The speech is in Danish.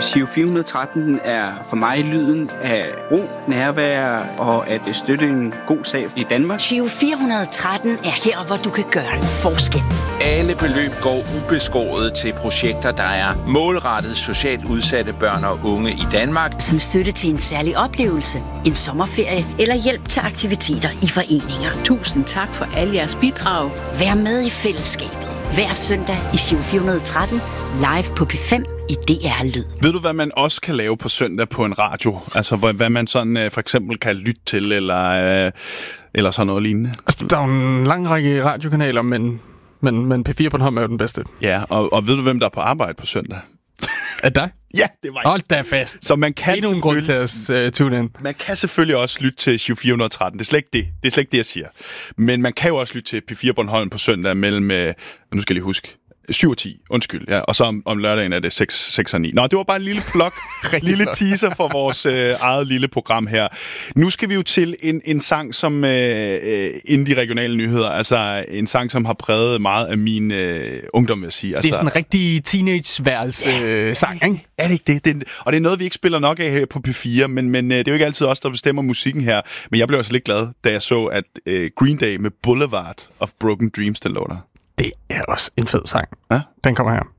Giro 413 er for mig lyden af ro, nærvær og at støtte en god sag i Danmark. Giro 413 er her, hvor du kan gøre en forskel. Alle beløb går ubeskåret til projekter, der er målrettet socialt udsatte børn og unge i Danmark. Som støtte til en særlig oplevelse, en sommerferie eller hjælp til aktiviteter i foreninger. Tusind tak for alle jeres bidrag. Vær med i fællesskabet. Hver søndag i Giro 413, live på P5 i DR Lyd. Ved du, hvad man også kan lave på søndag på en radio? Altså, hvad man sådan for eksempel kan lytte til, eller sådan noget lignende? Altså, der er en lang række radiokanaler, men P4 Bornholm er jo den bedste. Ja, og ved du, hvem der er på arbejde på søndag? Er dig? Ja, det var hold da fast. Så man kan ikke nogen grund til at tune ind. Man kan selvfølgelig også lytte til Giro 413. Det er slet ikke det. Det er slet ikke det, jeg siger. Men man kan jo også lytte til P4 Bornholm på søndag mellem, nu skal jeg lige huske, 7 og 10, undskyld. Ja. Og så om lørdagen er det 6 og 9. Nå, det var bare en lille plok, lille teaser for vores eget lille program her. Nu skal vi jo til en sang, som inden de regionale nyheder, altså en sang, som har præget meget af min ungdom, vil jeg sige. Altså, det er sådan en rigtig teenage-værelse-sang, ikke? Er det ikke det? Og det er noget, vi ikke spiller nok af her på P4, men det er jo ikke altid os, der bestemmer musikken her. Men jeg blev også lidt glad, da jeg så, at Green Day med Boulevard of Broken Dreams, den lå der. Det er også en fed sang. Ja? Den kommer her.